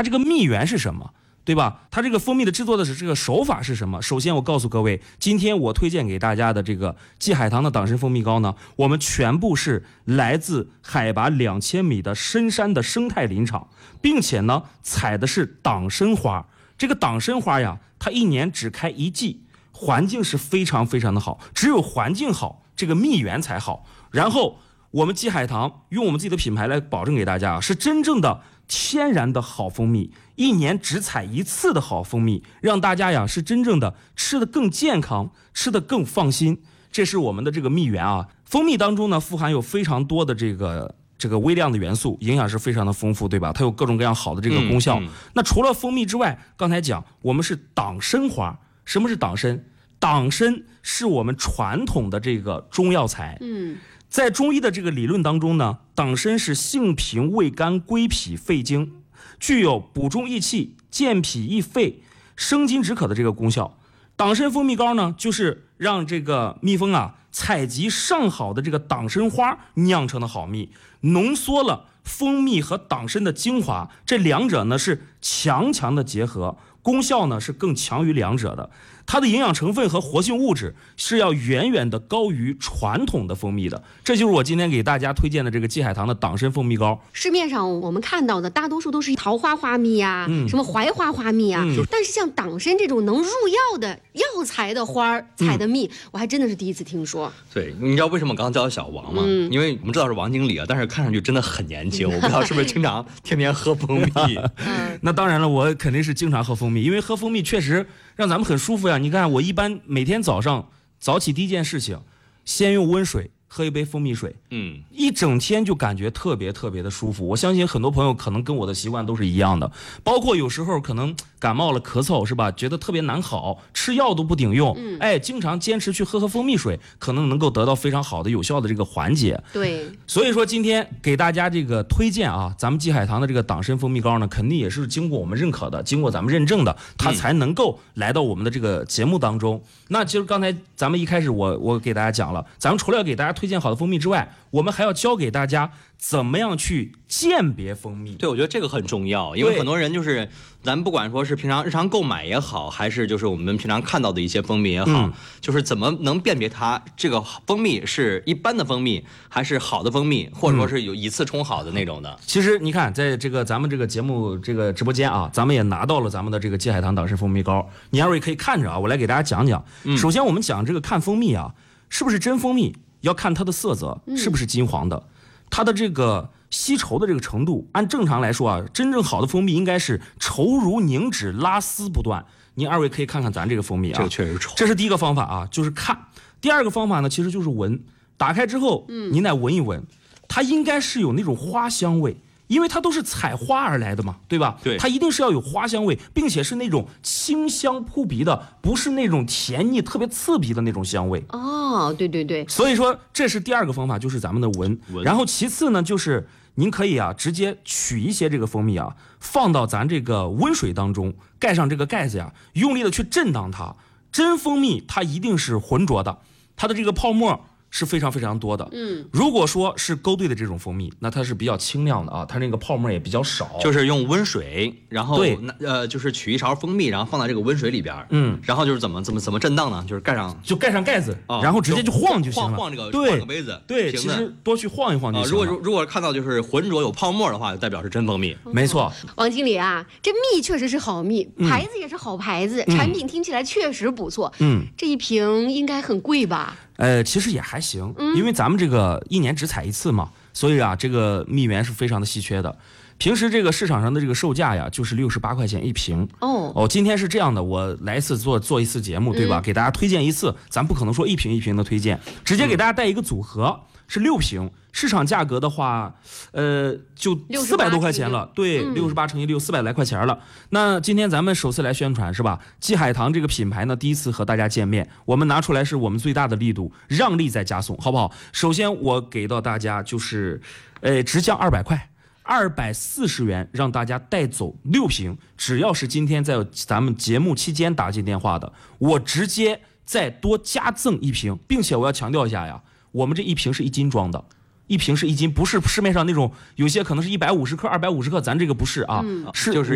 它这个蜜源是什么，对吧？它这个蜂蜜的制作的这个手法是什么？首先我告诉各位，今天我推荐给大家的这个季海棠的党参蜂蜜膏呢，我们全部是来自海拔2000米的深山的生态林场，并且呢采的是党参花。这个党参花呀，它一年只开一季，环境是非常非常的好，只有环境好，这个蜜源才好。然后我们季海棠用我们自己的品牌来保证给大家，是真正的天然的好蜂蜜，一年只采一次的好蜂蜜，让大家呀是真正的吃得更健康，吃得更放心。这是我们的这个蜜源啊。蜂蜜当中呢富含有非常多的这个微量的元素，营养是非常的丰富，对吧？它有各种各样好的这个功效。那除了蜂蜜之外，刚才讲我们是党参花。什么是党参？党参是我们传统的这个中药材。在中医的这个理论当中呢，党参是性平味甘归脾肺经，具有补中益气、健脾益肺、生津止渴的这个功效。党参蜂蜜膏呢，就是让这个蜜蜂啊采集上好的这个党参花酿成的好蜜，浓缩了蜂蜜和党参的精华，这两者呢是强强的结合，功效呢是更强于两者的。它的营养成分和活性物质是要远远的高于传统的蜂蜜的，这就是我今天给大家推荐的这个季海棠的党参蜂蜜膏。 市面上我们看到的大多数都是桃花花蜜啊，什么槐花花蜜啊，但是像党参这种能入药的药材的花采的蜜，我还真的是第一次听说。 对，你知道为什么刚叫小王吗？因为我们知道是王经理啊，但是看上去真的很年轻，我不知道是不是经常天天喝蜂蜜。 那当然了，我肯定是经常喝蜂蜜，因为喝蜂蜜确实让咱们很舒服呀。你看，我一般每天早上早起第一件事情，先用温水喝一杯蜂蜜水，一整天就感觉特别特别的舒服。我相信很多朋友可能跟我的习惯都是一样的，包括有时候可能感冒了咳嗽是吧，觉得特别难好，吃药都不顶用，经常坚持去喝蜂蜜水，可能能够得到非常好的有效的这个缓解。 对， 所以说今天给大家这个推荐啊，咱们季海棠的这个党参蜂蜜膏呢，肯定也是经过我们认可的，经过咱们认证的，它才能够来到我们的这个节目当中。那其实刚才咱们一开始我给大家讲了，咱们除了要给大家推荐好的蜂蜜之外，我们还要教给大家怎么样去鉴别蜂蜜。 对，我觉得这个很重要，因为很多人就是咱们不管说是平常日常购买也好，还是就是我们平常看到的一些蜂蜜也好，就是怎么能辨别它这个蜂蜜是一般的蜂蜜还是好的蜂蜜，或者说是有一次冲好的那种的。 其实你看，在这个咱们这个节目这个直播间啊，咱们也拿到了咱们的这个季海棠党参蜂蜜膏，你二位可以看着啊，我来给大家讲讲。首先我们讲这个看蜂蜜啊，是不是真蜂蜜，要看它的色泽是不是金黄的，它的这个吸稠的这个程度，按正常来说啊，真正好的蜂蜜应该是稠如凝脂，拉丝不断。您二位可以看看咱这个蜂蜜啊， 这个确实稠。 这是第一个方法啊，就是看。第二个方法呢，其实就是闻。打开之后，您来闻一闻，它应该是有那种花香味。因为它都是采花而来的嘛，对吧？ 对， 它一定是要有花香味，并且是那种清香扑鼻的，不是那种甜腻特别刺鼻的那种香味。 哦，对对对。 所以说这是第二个方法，就是咱们的闻。然后其次呢，就是您可以啊直接取一些这个蜂蜜啊，放到咱这个温水当中，盖上这个盖子呀，用力的去震荡它。真蜂蜜它一定是浑浊的，它的这个泡沫是非常非常多的。如果说是勾兑的这种蜂蜜，那它是比较清亮的啊，它那个泡沫也比较少。 就是用温水，然后就是取一勺蜂蜜，然后放在这个温水里边，然后就是怎么震荡呢？就是盖上盖子，然后直接就晃就行了。晃这个换个杯子， 对，其实多去晃一晃就行了。如果看到就是浑浊有泡沫的话，就代表是真蜂蜜。 没错， 王经理啊，这蜜确实是好蜜，牌子也是好牌子，产品听起来确实不错。这一瓶应该很贵吧？ 其实也还行，因为咱们这个一年只采一次嘛，所以啊，这个蜜源是非常的稀缺的。平时这个市场上的这个售价呀，就是68块钱一瓶。今天是这样的，我来一次做一次节目，对吧？给大家推荐一次，咱不可能说一瓶一瓶的推荐，直接给大家带一个组合，是6瓶。市场价格的话，就400多块钱了，对，68乘以6，400来块钱了。那今天咱们首次来宣传是吧？季海棠这个品牌呢，第一次和大家见面，我们拿出来是我们最大的力度，让利再加送，好不好？首先我给到大家就是，直降200块。240元让大家带走6瓶，只要是今天在咱们节目期间打进电话的，我直接再多加赠1瓶，并且我要强调一下呀，我们这1瓶是1斤装的。1瓶是1斤，不是市面上那种有些可能是150克、250克，咱这个不是啊，是就是